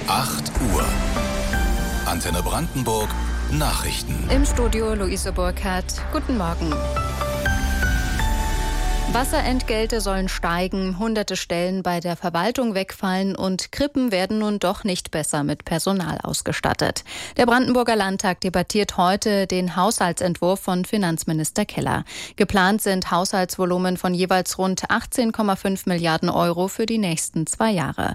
8 Uhr. Antenne Brandenburg, Nachrichten. Im Studio Luise Burkhardt. Guten Morgen. Wasserentgelte sollen steigen, hunderte Stellen bei der Verwaltung wegfallen und Krippen werden nun doch nicht besser mit Personal ausgestattet. Der Brandenburger Landtag debattiert heute den Haushaltsentwurf von Finanzminister Keller. Geplant sind Haushaltsvolumen von jeweils rund 18,5 Milliarden Euro für die nächsten 2 Jahre.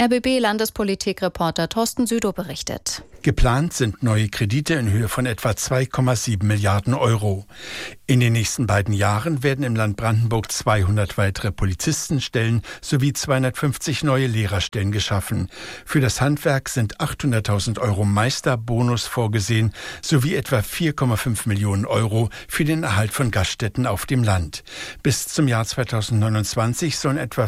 RBB-Landespolitik-Reporter Thorsten Südow berichtet. Geplant sind neue Kredite in Höhe von etwa 2,7 Milliarden Euro. In den nächsten beiden Jahren werden im Land Brandenburg 200 weitere Polizistenstellen sowie 250 neue Lehrerstellen geschaffen. Für das Handwerk sind 800.000 Euro Meisterbonus vorgesehen, sowie etwa 4,5 Millionen Euro für den Erhalt von Gaststätten auf dem Land. Bis zum Jahr 2029 sollen etwa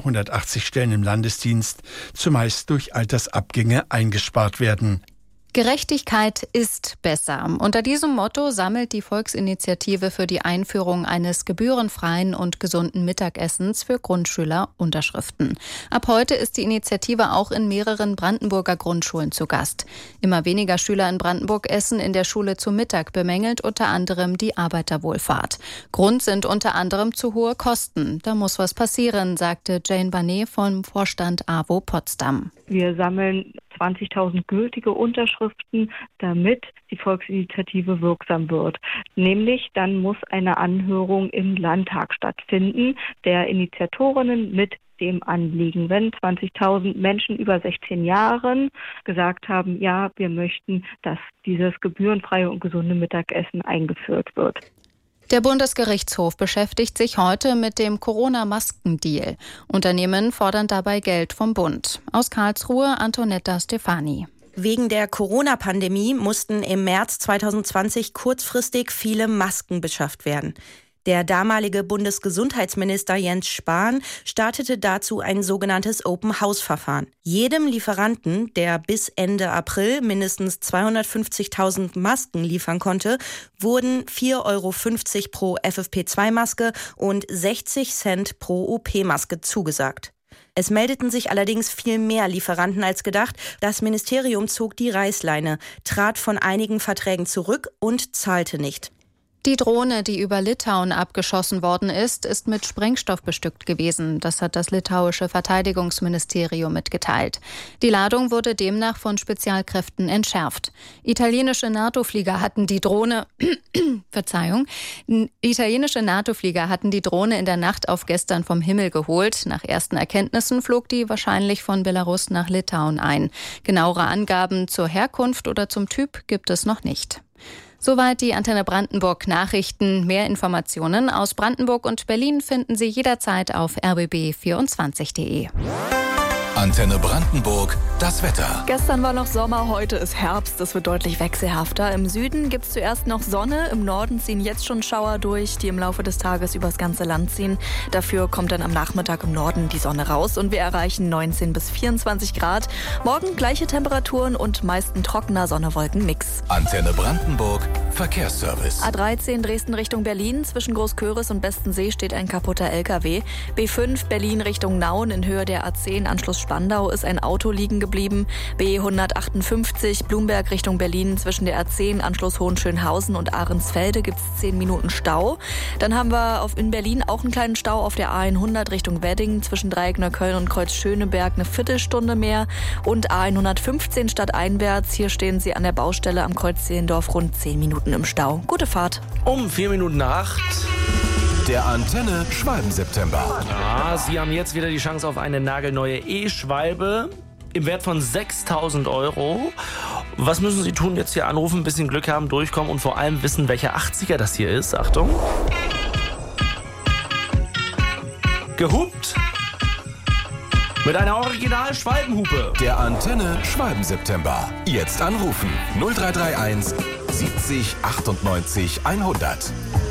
480 Stellen im Landesdienst, zumeist durch Altersabgänge, eingespart werden. Gerechtigkeit ist besser. Unter diesem Motto sammelt die Volksinitiative für die Einführung eines gebührenfreien und gesunden Mittagessens für Grundschüler Unterschriften. Ab heute ist die Initiative auch in mehreren Brandenburger Grundschulen zu Gast. Immer weniger Schüler in Brandenburg essen in der Schule zu Mittag, bemängelt unter anderem die Arbeiterwohlfahrt. Grund sind unter anderem zu hohe Kosten. Da muss was passieren, sagte Jane Barnet vom Vorstand AWO Potsdam. Wir sammeln 20.000 gültige Unterschriften, damit die Volksinitiative wirksam wird. Nämlich dann muss eine Anhörung im Landtag stattfinden, der Initiatorinnen mit dem Anliegen. Wenn 20.000 Menschen über 16 Jahren gesagt haben, ja, wir möchten, dass dieses gebührenfreie und gesunde Mittagessen eingeführt wird. Der Bundesgerichtshof beschäftigt sich heute mit dem Corona-Maskendeal. Unternehmen fordern dabei Geld vom Bund. Aus Karlsruhe Antonetta Stefani. Wegen der Corona-Pandemie mussten im März 2020 kurzfristig viele Masken beschafft werden. Der damalige Bundesgesundheitsminister Jens Spahn startete dazu ein sogenanntes Open-House-Verfahren. Jedem Lieferanten, der bis Ende April mindestens 250.000 Masken liefern konnte, wurden 4,50 € pro FFP2-Maske und 60 Cent pro OP-Maske zugesagt. Es meldeten sich allerdings viel mehr Lieferanten als gedacht. Das Ministerium zog die Reißleine, trat von einigen Verträgen zurück und zahlte nicht. Die Drohne, die über Litauen abgeschossen worden ist mit Sprengstoff bestückt gewesen. Das hat das litauische Verteidigungsministerium mitgeteilt. Die Ladung wurde demnach von Spezialkräften entschärft. Italienische NATO-Flieger hatten die Drohne in der Nacht auf gestern vom Himmel geholt. Nach ersten Erkenntnissen flog die wahrscheinlich von Belarus nach Litauen ein. Genauere Angaben zur Herkunft oder zum Typ gibt es noch nicht. Soweit die Antenne Brandenburg Nachrichten. Mehr Informationen aus Brandenburg und Berlin finden Sie jederzeit auf rbb24.de. Antenne Brandenburg, das Wetter. Gestern war noch Sommer, heute ist Herbst. Es wird deutlich wechselhafter. Im Süden gibt es zuerst noch Sonne, im Norden ziehen jetzt schon Schauer durch, die im Laufe des Tages übers ganze Land ziehen. Dafür kommt dann am Nachmittag im Norden die Sonne raus und wir erreichen 19 bis 24 Grad. Morgen gleiche Temperaturen und meist ein trockener Sonne-Wolken-Mix. Antenne Brandenburg, Verkehrsservice. A13 Dresden Richtung Berlin. Zwischen Großköris und Bestensee steht ein kaputter LKW. B5 Berlin Richtung Nauen in Höhe der A10 Anschluss Spandau ist ein Auto liegen geblieben. B158 Blumberg Richtung Berlin zwischen der A10 Anschluss Hohenschönhausen und Ahrensfelde gibt es 10 Minuten Stau. Dann haben wir in Berlin auch einen kleinen Stau auf der A100 Richtung Wedding zwischen Dreieck Neukölln und Kreuz Schöneberg eine Viertelstunde mehr. Und A115 stadteinwärts. Hier stehen Sie an der Baustelle am Kreuz Zehlendorf rund 10 Minuten im Stau. Gute Fahrt. Um 4 Minuten nach 8. Der Antenne Schwalben-September. Ja, Sie haben jetzt wieder die Chance auf eine nagelneue E-Schwalbe im Wert von 6.000 €. Was müssen Sie tun? Jetzt hier anrufen, ein bisschen Glück haben, durchkommen und vor allem wissen, welcher 80er das hier ist. Achtung. Gehupt. Mit einer Original-Schwalbenhupe. Der Antenne Schwalben-September. Jetzt anrufen. 0331 70 98 100.